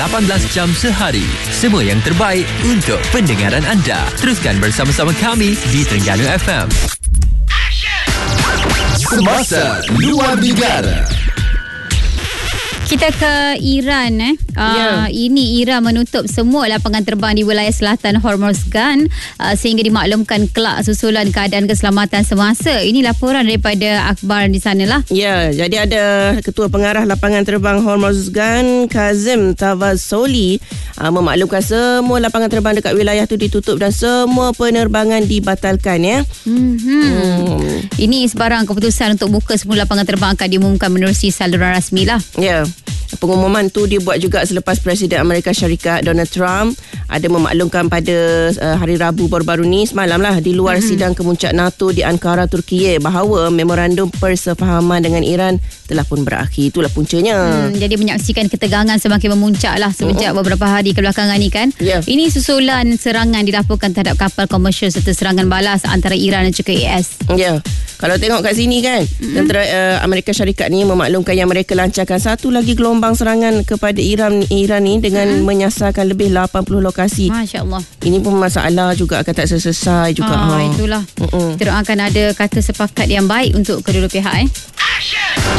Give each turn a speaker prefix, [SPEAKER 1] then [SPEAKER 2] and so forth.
[SPEAKER 1] 18 jam sehari. Semua yang terbaik untuk pendengaran anda. Teruskan bersama-sama kami di Terengganu FM.
[SPEAKER 2] Semasa luar negara.
[SPEAKER 3] Kita ke Iran. Ini Iran menutup semua lapangan terbang di wilayah selatan Hormozgan sehingga dimaklumkan kelak susulan keadaan keselamatan semasa. Ini laporan daripada akhbar di sana lah.
[SPEAKER 4] Ya, jadi ada Ketua Pengarah Lapangan Terbang Hormozgan, Kazim Tavasoli, memaklumkan semua lapangan terbang dekat wilayah tu ditutup dan semua penerbangan dibatalkan ya.
[SPEAKER 3] Ini sebarang keputusan untuk buka semua lapangan terbang akan diumumkan menerusi saluran rasmi lah.
[SPEAKER 4] Ya. Pengumuman tu dibuat juga selepas Presiden Amerika Syarikat Donald Trump ada memaklumkan pada hari Rabu baru-baru ni semalam lah di luar sidang kemuncak NATO di Ankara, Turkiye, bahawa memorandum persefahaman dengan Iran telah pun berakhir. Itulah puncanya.
[SPEAKER 3] Jadi menyaksikan ketegangan semakin memuncak lah sejak beberapa hari kebelakangan ni kan. Ini susulan serangan dilaporkan terhadap kapal komersial serta serangan balas antara Iran dan juga AS.
[SPEAKER 4] Ya. Kalau tengok kat sini kan, tentera Amerika Syarikat ni memaklumkan yang mereka lancarkan satu lagi gelombang serangan kepada Iran ni dengan menyasarkan lebih 80 lokasi.
[SPEAKER 3] Masya Allah.
[SPEAKER 4] Ini pun masalah juga akan tak selesai juga.
[SPEAKER 3] Itulah. Kita doakan ada kata sepakat yang baik untuk kedua-dua pihak.